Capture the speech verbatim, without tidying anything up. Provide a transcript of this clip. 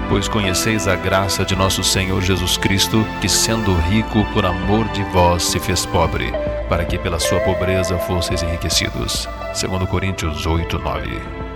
Pois conheceis a graça de nosso Senhor Jesus Cristo, que sendo rico, por amor de vós se fez pobre, para que pela sua pobreza fosseis enriquecidos. Segundo Coríntios oito, nove.